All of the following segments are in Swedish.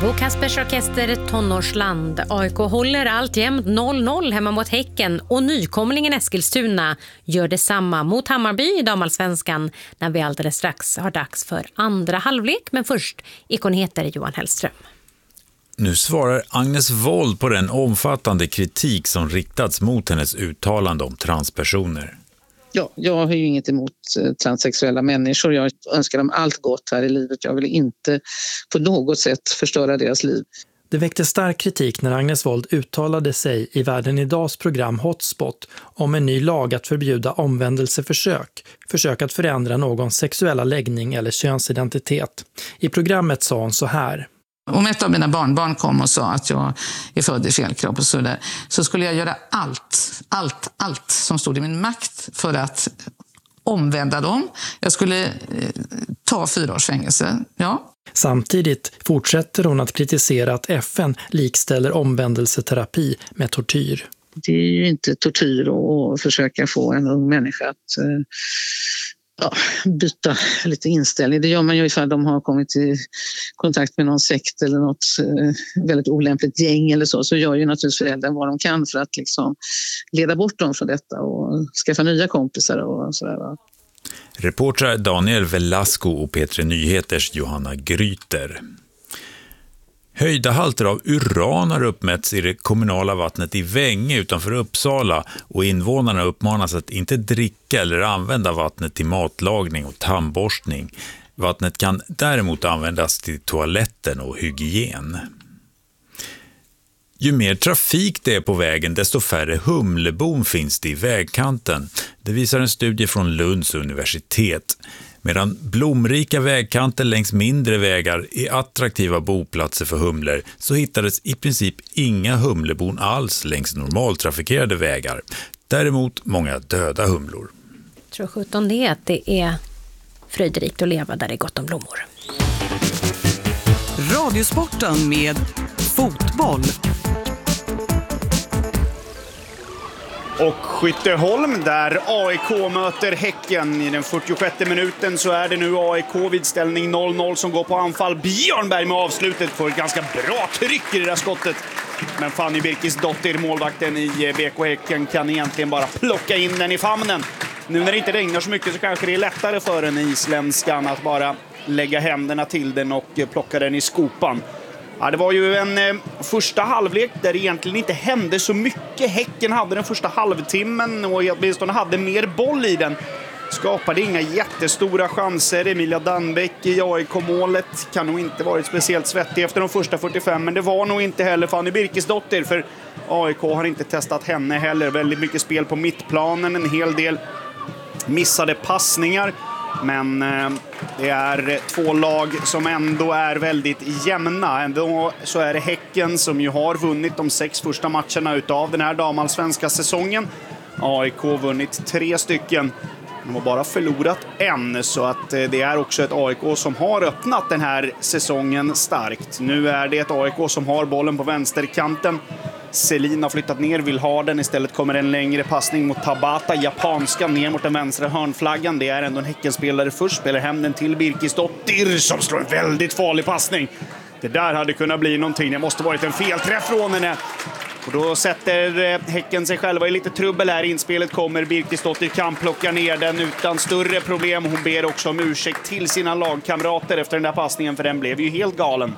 Bo Kaspers Orkester Tonårsland. AIK håller alltjämt 0-0 hemma mot Häcken och nykomlingen Eskilstuna gör detsamma mot Hammarby i damallsvenskan när vi alldeles strax har dags för andra halvlek. Men först, ikonheter Johan Hellström. Nu svarar Agnes Wold på den omfattande kritik som riktats mot hennes uttalande om transpersoner. Ja, jag har ju inget emot transsexuella människor. Jag önskar dem allt gott här i livet. Jag vill inte på något sätt förstöra deras liv. Det väckte stark kritik när Agnes Wold uttalade sig i Världen Idags program Hotspot om en ny lag att förbjuda omvändelseförsök, försök att förändra någons sexuella läggning eller könsidentitet. I programmet sa hon så här. Om ett av mina barnbarn kom och sa att jag är född i fel kropp och så där, så skulle jag göra allt som stod i min makt för att omvända dem. Jag skulle ta 4 års fängelse, ja. Samtidigt fortsätter hon att kritisera att FN likställer omvändelseterapi med tortyr. Det är ju inte tortyr att försöka få en ung människa att byta lite inställning. Det gör man ju ifall de har kommit i kontakt med någon sekt eller något väldigt olämpligt gäng eller så gör ju naturligtvis föräldrar vad de kan för att liksom leda bort dem från detta och skaffa nya kompisar och sådär. Reportrar Daniel Velasco och P3 Nyheters Johanna Gryter. Höjda halter av uran har uppmätts i det kommunala vattnet i Vänge utanför Uppsala och invånarna uppmanas att inte dricka eller använda vattnet till matlagning och tandborstning. Vattnet kan däremot användas till toaletten och hygien. Ju mer trafik det är på vägen, desto färre humlebon finns det i vägkanten. Det visar en studie från Lunds universitet. Medan blomrika vägkanter längs mindre vägar är attraktiva boplatser för humlor så hittades i princip inga humlebon alls längs normaltrafikerade vägar. Däremot många döda humlor. Jag tror 17 det att det är fröjderikt att leva där det är gott om blommor. Radiosporten med fotboll. Och Skytteholm där AIK möter Häcken. I den 46 minuten så är det nu AIK vid ställning 0-0 som går på anfall. Björnberg med avslutet får ett ganska bra tryck i det där skottet. Men Fanny Birkisdottir, målvakten i BK Häcken, kan egentligen bara plocka in den i famnen. Nu när det inte regnar så mycket så kanske det är lättare för en isländskan att bara lägga händerna till den och plocka den i skopan. Ja, det var ju en första halvlek där det egentligen inte hände så mycket. Häcken hade den första halvtimmen och åtminstone hade mer boll i den. Skapade inga jättestora chanser. Emilia Danbeck i AIK-målet kan nog inte varit speciellt svettig efter de första 45. Men det var nog inte heller Fanny Birkisdottir, för AIK har inte testat henne heller. Väldigt mycket spel på mittplanen, en hel del missade passningar. Men det är 2 lag som ändå är väldigt jämna. Ändå så är det Häcken som ju har vunnit de 6 första matcherna utav den här damallsvenska säsongen. AIK vunnit 3 stycken. De har bara förlorat 1, så att det är också ett AIK som har öppnat den här säsongen starkt. Nu är det ett AIK som har bollen på vänsterkanten. Selin har flyttat ner, vill ha den. Istället kommer en längre passning mot Tabata, japanska, ner mot den vänstra hörnflaggan. Det är ändå en Häckenspelare först, spelar hem den till Birkisdottir som slår en väldigt farlig passning. Det där hade kunnat bli någonting, det måste varit en felträff från henne. Och då sätter Häcken sig själva i lite trubbel här. Inspelet kommer, Birkisdottir kan plocka ner den utan större problem. Hon ber också om ursäkt till sina lagkamrater efter den där passningen, för den blev ju helt galen.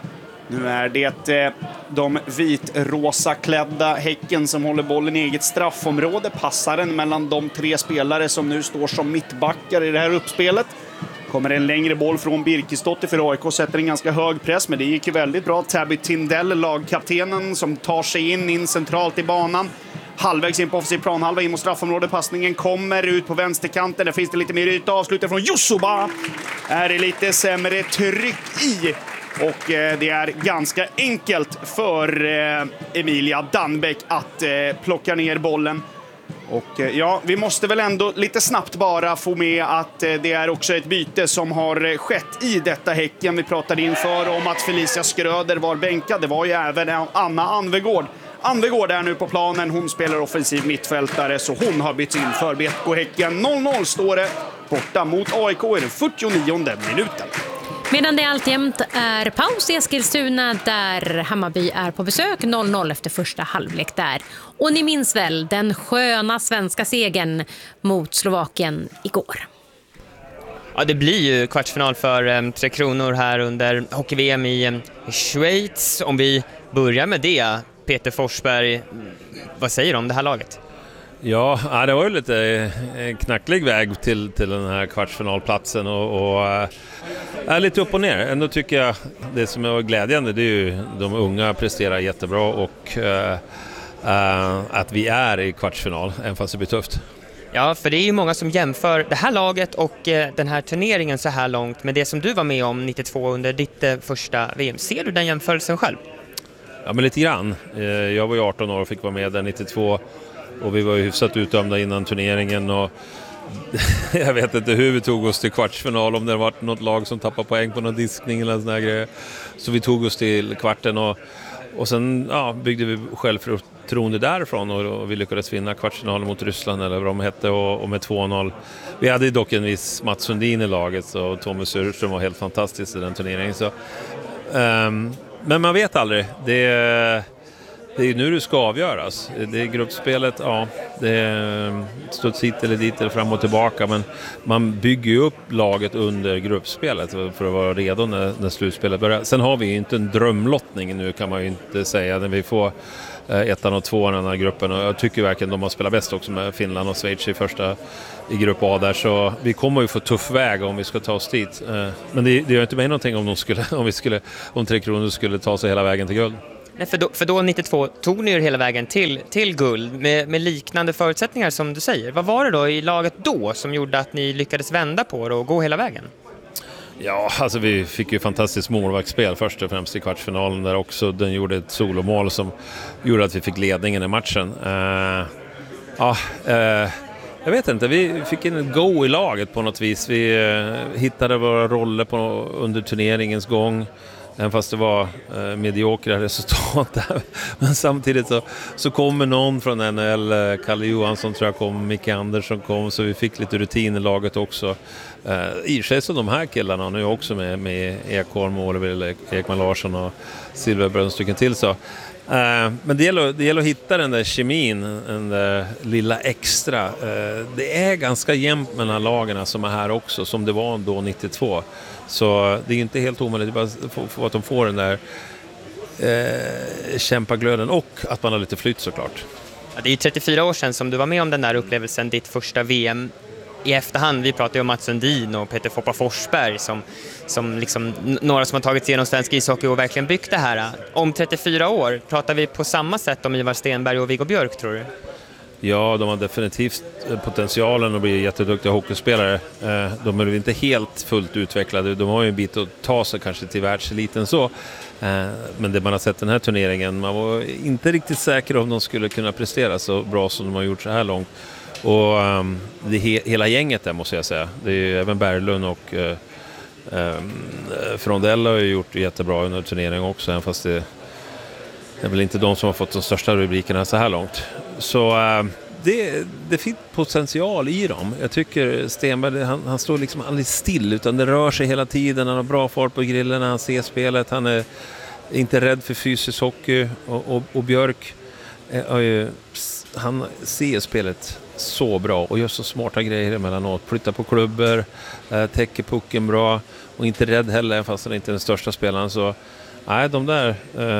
Nu är det de vitrosa klädda Häcken som håller bollen i eget straffområde. Passar den mellan de 3 spelare som nu står som mittbackar i det här uppspelet. Kommer en längre boll från Birkisdottir, för AIK sätter en ganska hög press, men det gick ju väldigt bra. Tabby Tindell, lagkaptenen, som tar sig in centralt i banan. Halvvägs in på offensiv planhalva in mot straffområdet. Passningen kommer ut på vänsterkanten. Där finns det lite mer yta. Avslutar från Jussuba. Är det lite sämre tryck i. Och det är ganska enkelt för Emilia Danbeck att plocka ner bollen. Och ja, vi måste väl ändå lite snabbt bara få med att det är också ett byte som har skett i detta Häcken. Vi pratade inför om att Felicia Skröder var bänkad. Det var ju även Anna Anvegård. Anvegård är nu på planen. Hon spelar offensiv mittfältare, så hon har bytt in för BK Häcken. 0-0 står det borta mot AIK i den 49:e minuten. Medan det alltjämt är paus i Eskilstuna där Hammarby är på besök 0-0 efter första halvlek där. Och ni minns väl den sköna svenska segern mot Slovakien igår. Ja, det blir ju kvartsfinal för Tre Kronor här under hockey-VM i Schweiz. Om vi börjar med det, Peter Forsberg, vad säger du om det här laget? Ja, det var ju lite knacklig väg till den här kvartsfinalplatsen och är lite upp och ner. Ändå tycker jag det som är glädjande, det är ju de unga presterar jättebra och att vi är i kvartsfinal, även fast det blir tufft. Ja, för det är ju många som jämför det här laget och den här turneringen så här långt med det som du var med om 92 under ditt första VM. Ser du den jämförelsen själv? Ja, men lite grann. Jag var ju 18 år och fick vara med där 92 och vi var ju hyfsat utdömda innan turneringen och jag vet inte hur vi tog oss till kvartsfinal, om det var något lag som tappade poäng på någon diskning eller sån här grejer. Så vi tog oss till kvarten och sen byggde vi självförtroende därifrån och vi lyckades vinna kvartsfinalen mot Ryssland eller vad de hette och med 2-0. Vi hade dock en viss Mats Sundin i laget och Tommy Surström var helt fantastisk i den turneringen. Så, men man vet aldrig. Det är ju nu det ska avgöras. Det är gruppspelet, det är studs hit eller dit eller fram och tillbaka, men man bygger ju upp laget under gruppspelet för att vara redo när slutspelet börjar. Sen har vi ju inte en drömlottning nu, kan man ju inte säga, när vi får ettan och tvåan i den här gruppen, och jag tycker verkligen de har spelat bäst också med Finland och Schweiz i grupp A där, så vi kommer ju få tuff väg om vi ska ta oss dit. Men det gör inte mig någonting om Tre Kronor skulle ta sig hela vägen till guld. Nej, för då 92 tog ni er hela vägen till guld med liknande förutsättningar som du säger. Vad var det då i laget då som gjorde att ni lyckades vända på det och gå hela vägen? Ja, alltså vi fick ju fantastiskt målvaktsspel först och främst i kvartsfinalen där också. Den gjorde ett solomål som gjorde att vi fick ledningen i matchen. Jag vet inte, vi fick en go i laget på något vis. Vi hittade våra roller under turneringens gång. Även fast det var mediokra resultat där. Men samtidigt så kommer någon från NHL, Kalle Johansson tror jag kom, Micke Andersson kom, så vi fick lite rutin i laget också. I sig så de här killarna nu också med Ekholm, Oliver Ekman Larsson och Silverbrunn stycken till så. Men det gäller att hitta den där kemin, den där lilla extra. Det är ganska jämnt mellan lagarna som är här också, som det var då 92. Så det är inte helt omöjligt, bara för att de får den där kämpaglöden och att man har lite flytt såklart. Ja, det är 34 år sedan som du var med om den där upplevelsen, ditt första VM. I efterhand, vi pratar ju om Mats Sundin och Peter Foppa Forsberg som liksom några som har tagit sig igenom svensk ishockey och verkligen byggt det här. Om 34 år, pratar vi på samma sätt om Ivar Stenberg och Viggo Björk, tror du? Ja, de har definitivt potentialen att bli jätteduktiga hockeyspelare. De är inte helt fullt utvecklade. De har ju en bit att ta sig kanske till världseliten så. Men det man har sett den här turneringen, man var inte riktigt säker om de skulle kunna prestera så bra som de har gjort så här långt. Och det hela gänget där måste jag säga. Det är ju även Berglund och Frondell har ju gjort jättebra under turneringen också, även fast det är väl inte de som har fått de största rubrikerna så här långt. Så det finns potential i dem. Jag tycker Stenberg, han står liksom aldrig still, utan det rör sig hela tiden. Han har bra fart på grillen när han ser spelet. Han är inte rädd för fysisk hockey. Och Björk han ser spelet så bra och gör så smarta grejer emellanåt. Flyttar på klubbor, täcker pucken bra och inte rädd heller, fast han inte är den största spelaren. Så nej, de där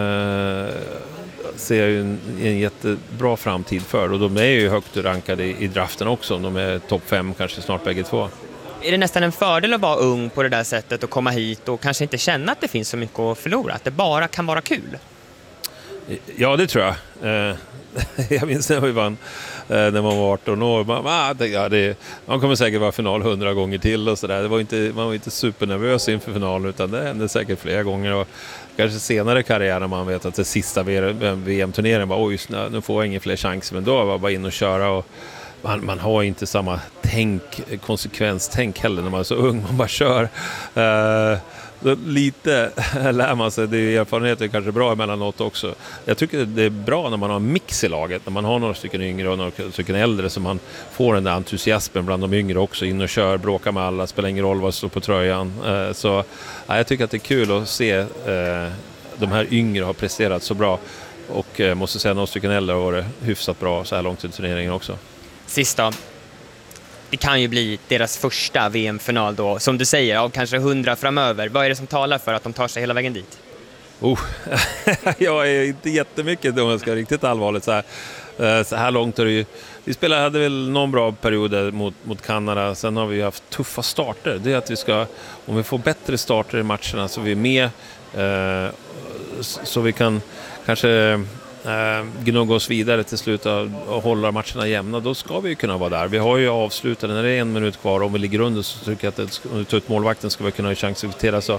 ser jag ju en jättebra framtid för, och de är ju högt rankade i draften också. De är topp 5 kanske snart bägge två. Är det nästan en fördel att vara ung på det där sättet och komma hit och kanske inte känna att det finns så mycket att förlora, att det bara kan vara kul? Ja, det tror jag. Jag minns när vi vann när man var 18 år. Man kommer säkert vara final 100 gånger till och sådär. Man var inte supernervös inför finalen, utan det hände säkert flera gånger. Och kanske senare i karriären man vet att det sista VM-turneringen var oj, nu får jag ingen fler chanser. Men då var jag bara in och köra, och man har inte samma konsekvenstänk heller när man är så ung. Man bara kör. lite lär man sig. Det är erfarenheter kanske bra emellanåt också. Jag tycker det är bra när man har en mix i laget. När man har några stycken yngre och några stycken äldre, så man får den där entusiasmen bland de yngre också. In och kör, bråka med alla, spelar ingen roll vad som står på tröjan. Så jag tycker att det är kul att se de här yngre har presterat så bra. Och måste säga några stycken äldre har varit hyfsat bra så här långt i turneringen också. Sista. Det kan ju bli deras första VM-final då. Som du säger, av kanske 100 framöver. Vad är det som talar för att de tar sig hela vägen dit? Jag är inte jättemycket om jag ska riktigt allvarligt. Så här långt är det ju. Vi hade väl någon bra period mot Kanada. Sen har vi haft tuffa starter. Det är att vi ska, om vi får bättre starter i matcherna så vi är med, så vi kan kanske gnugga oss vidare till slut och hålla matcherna jämna, då ska vi ju kunna vara där. Vi har ju avslutat, när det är 1 minut kvar, om vi ligger under så tycker jag att om vi tar ut målvakten ska vi kunna ha chans att kvittera. Så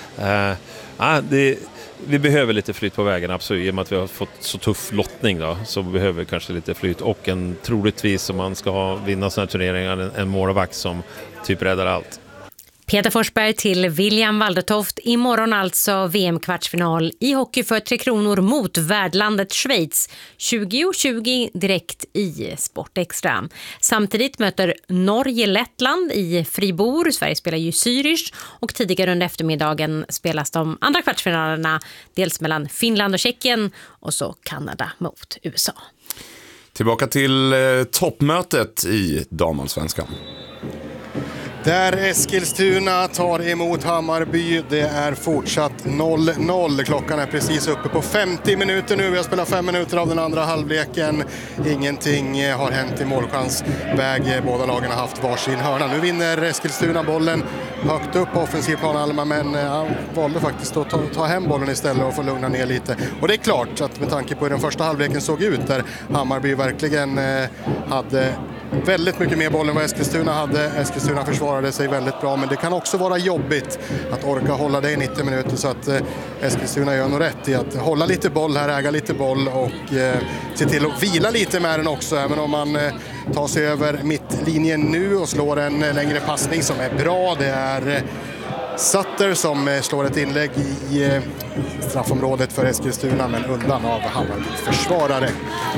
vi behöver lite flyt på vägen, absolut. I och med att vi har fått så tuff lottning då, så behöver vi kanske lite flyt, och troligtvis om man ska vinna sådana här turneringar, en målvakt som typ räddar allt. Peter Forsberg till William Waldertoft. Imorgon alltså VM-kvartsfinal i hockey för 3 kronor mot värdlandet Schweiz. 20:20 direkt i Sport Extra. Samtidigt möter Norge Lettland i Fribourg. Sverige spelar ju Zürich, och tidigare under eftermiddagen spelas de andra kvartsfinalerna. Dels mellan Finland och Tjeckien, och så Kanada mot USA. Tillbaka till toppmötet i damallsvenskan. Där Eskilstuna tar emot Hammarby. Det är fortsatt 0-0. Klockan är precis uppe på 50 minuter nu. Vi har spelat 5 minuter av den andra halvleken. Ingenting har hänt i målchansväg. Båda lagen har haft varsin hörna. Nu vinner Eskilstuna bollen högt upp på offensiv plan Alma, men han valde faktiskt att ta hem bollen istället och få lugna ner lite. Och det är klart att med tanke på hur den första halvleken såg ut, där Hammarby verkligen hade väldigt mycket mer boll än vad Eskilstuna hade. Eskilstuna försvarade sig väldigt bra, men det kan också vara jobbigt att orka hålla det i 90 minuter, så att Eskilstuna gör nog rätt i att hålla lite boll här, äga lite boll och se till att vila lite med den också, även om man tar sig över mittlinjen nu och slår en längre passning som är bra. Det är Sutter som slår ett inlägg i straffområdet för Eskilstuna, men undan av Hammarby-försvarare.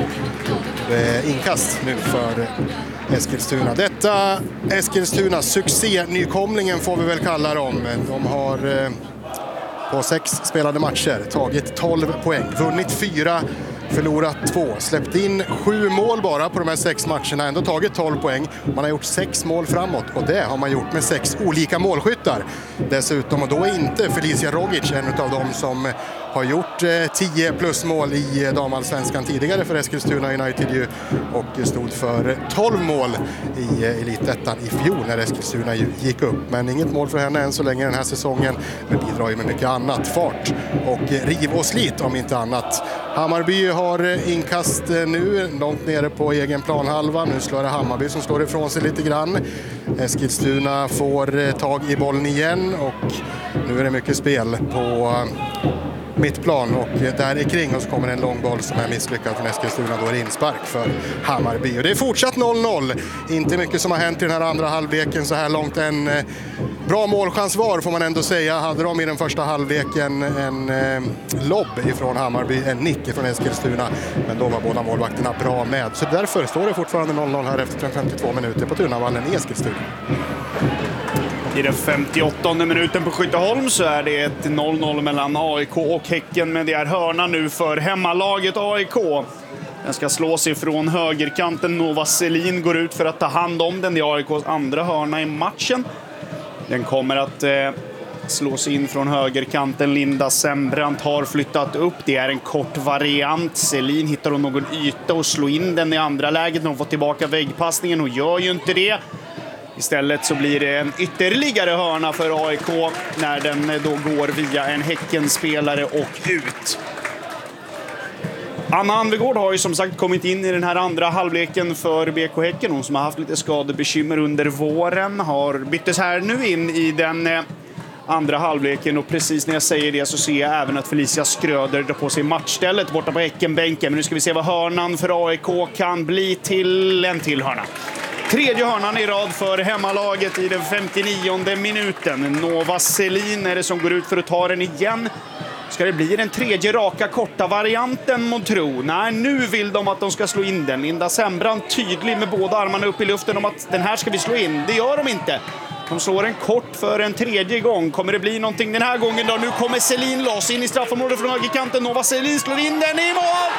Inkast nu för Eskilstuna. Detta Eskilstuna succé-nykomlingen får vi väl kalla dem. De har på 6 spelade matcher tagit 12 poäng, vunnit 4, förlorat 2, släppt in 7 mål bara på de här 6 matcherna, ändå tagit 12 poäng. Man har gjort 6 mål framåt, och det har man gjort med 6 olika målskyttar dessutom, och då är inte Felicia Rogic en av dem som har gjort 10 plus mål i damallsvenskan tidigare för Eskilstuna United ju, och stod för 12 mål i elitettan i fjol när Eskilstuna gick upp. Men inget mål för henne än så länge den här säsongen, men bidrar ju med mycket annat, fart och riv och slit om inte annat. Hammarby har inkast nu långt nere på egen planhalva. Nu slår det Hammarby som slår ifrån sig lite grann. Eskilstuna får tag i bollen igen, och nu är det mycket spel på mittplan och där kring, och så kommer en lång boll som är misslyckad från Eskilstuna. Då är det inspark för Hammarby, och det är fortsatt 0-0. Inte mycket som har hänt i den här andra halvleken så här långt. En bra målchans var, får man ändå säga. Hade de i den första halvleken en lobb ifrån Hammarby, en nick från Eskilstuna, men då var båda målvakterna bra med. Så därför står det fortfarande 0-0 här efter 52 minuter på Tunavallen i Eskilstuna. I den 58:e minuten på Skytteholm så är det ett 0-0 mellan AIK och Häcken, men det är hörna nu för hemmalaget AIK. Den ska slås ifrån högerkanten. Nova Selin går ut för att ta hand om den. Det är AIKs andra hörna i matchen. Den kommer att slås in från högerkanten. Linda Sembrant har flyttat upp. Det är en kort variant. Selin hittar hon någon yta och slår in den i andra läget. Hon får tillbaka väggpassningen och gör ju inte det. Istället så blir det en ytterligare hörna för AIK när den då går via en Häckenspelare och ut. Anna Anvegård har ju som sagt kommit in i den här andra halvleken för BK Häcken. Hon som har haft lite skadebekymmer under våren har byttes här nu in i den andra halvleken, och precis när jag säger det så ser jag även att Felicia Skröder drar på sig matchstället borta på Häckenbänken. Men nu ska vi se vad hörnan för AIK kan bli till en till hörna. Tredje hörnan i rad för hemmalaget i den 59:e minuten. Nova Selin är det som går ut för att ta den igen. Ska det bli den tredje raka korta varianten mot tro? Nej, nu vill de att de ska slå in den. Linda Sembrand tydlig med båda armarna upp i luften om att den här ska vi slå in. Det gör de inte. De slår en kort för en tredje gång. Kommer det bli någonting den här gången då? Nu kommer Selin loss in i straffområdet från högerkanten. Nova Selin slår in den i mål!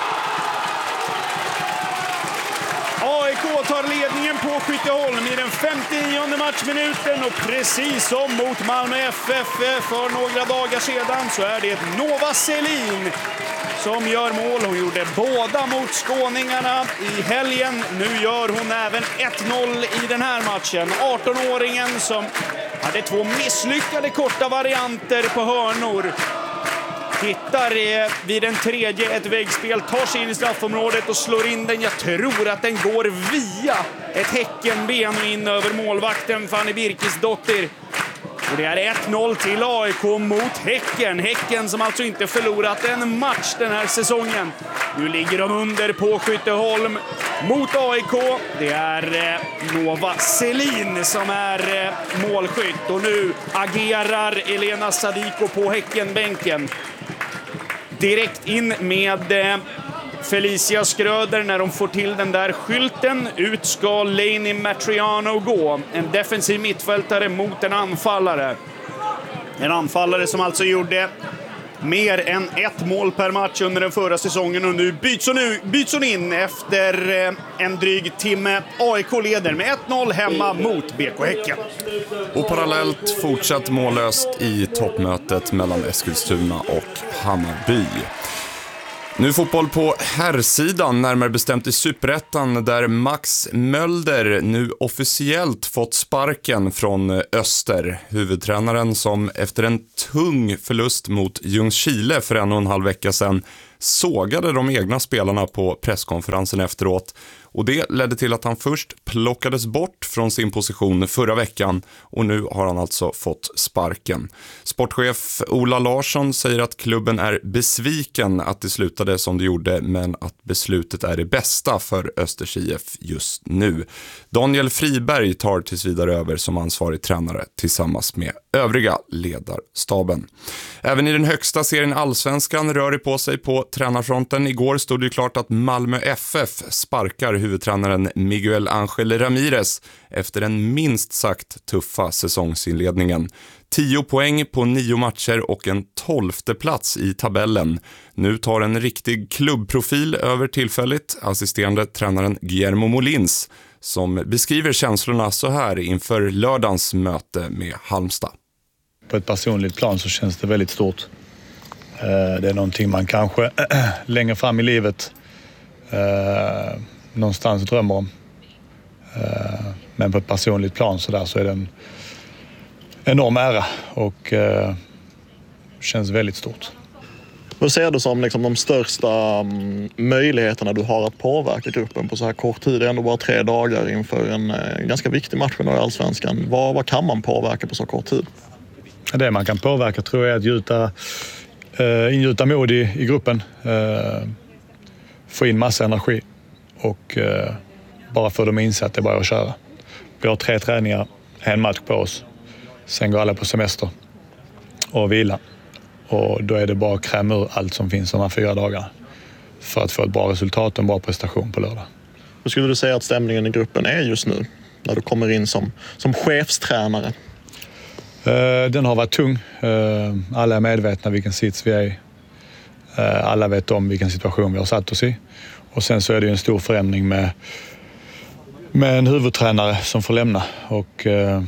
AIK tar ledningen på Skytteholm i den 59:e matchminuten och precis som mot Malmö FF för några dagar sedan så är det Nova Selin som gör mål. Hon gjorde båda mot skåningarna i helgen. Nu gör hon även 1-0 i den här matchen. 18-åringen som hade 2 misslyckade korta varianter på hörnor hittar vid den tredje ett väggspel, tar sig in i straffområdet och slår in den. Jag tror att den går via ett Häckenben in över målvakten Fanny Birkisdottir. Och det är 1-0 till AIK mot Häcken. Häcken som alltså inte förlorat en match den här säsongen. Nu ligger de under på Skytteholm mot AIK. Det är Nova Selin som är målskytt. Och nu agerar Elena Sadiko på Häckenbänken. Direkt in med Felicia Skröder när de får till den där skylten. Ut ska Lainey Matriano gå. En defensiv mittfältare mot en anfallare. En anfallare som alltså gjorde mer än 1 mål per match under den förra säsongen. Och nu byts hon in efter en dryg timme. AIK leder med 1-0 hemma mot BK Häcken. Och parallellt fortsatt mållöst i toppmötet mellan Eskilstuna och Hammarby. Nu fotboll på herrsidan, närmare bestämt i Superettan, där Max Mölder nu officiellt fått sparken från Öster. Huvudtränaren som efter en tung förlust mot Ljungskile för 1,5 vecka sedan sågade de egna spelarna på presskonferensen efteråt. Och det ledde till att han först plockades bort från sin position förra veckan och nu har han alltså fått sparken. Sportchef Ola Larsson säger att klubben är besviken att det slutade som det gjorde, men att beslutet är det bästa för Östers IF just nu. Daniel Friberg tar tills vidare över som ansvarig tränare tillsammans med övriga ledarstaben. Även i den högsta serien Allsvenskan rör det på sig på tränarfronten. Igår stod det klart att Malmö FF sparkar huvudtränaren Miguel Ángel Ramírez efter den minst sagt tuffa säsongsinledningen. 10 poäng på 9 matcher och en 12:e plats i tabellen. Nu tar en riktig klubbprofil över tillfälligt, assisterande tränaren Guillermo Molins, som beskriver känslorna så här inför lördagens möte med Halmstad. På ett personligt plan så känns det väldigt stort. Det är någonting man kanske längre fram i livet någonstans drömmer om. Men på ett personligt plan så är det en enorm ära och känns väldigt stort. Vad ser du som liksom de största möjligheterna du har att påverka gruppen på så här kort tid? Det är ändå bara 3 dagar inför en ganska viktig match med Allsvenskan. Vad kan man påverka på så kort tid? Det man kan påverka tror jag är att ingjuta mod i gruppen. Få in massa energi och bara för dem inse att det är bara att köra. Vi har 3 träningar, 1 match på oss. Sen går alla på semester och vila. Och då är det bara att kräma ur allt som finns de här 4 dagarna för att få ett bra resultat och en bra prestation på lördag. Hur skulle du säga att stämningen i gruppen är just nu när du kommer in som chefstränare? Den har varit tung. Alla är medvetna vilken sits vi är i. Alla vet om vilken situation vi har satt oss i. Och sen så är det en stor förändring med en huvudtränare som får lämna. Och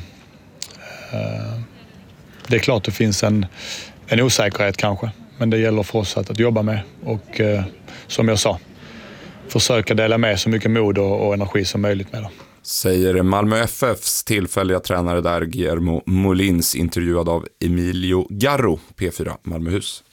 det är klart det finns en osäkerhet kanske. Men det gäller för oss att jobba med. Och som jag sa, försöka dela med så mycket mod och energi som möjligt med dem. Säger Malmö FFs tillfälliga tränare där, Guillermo Molins, intervjuad av Emilio Garro, P4 Malmöhus.